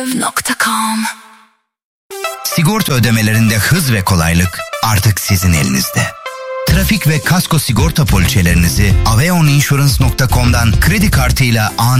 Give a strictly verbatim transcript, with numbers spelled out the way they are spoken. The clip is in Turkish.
nokta com. Sigorta ödemelerinde hız ve kolaylık artık sizin elinizde. Trafik ve kasko sigorta poliçelerinizi aveon insurance nokta com'dan kredi kartıyla an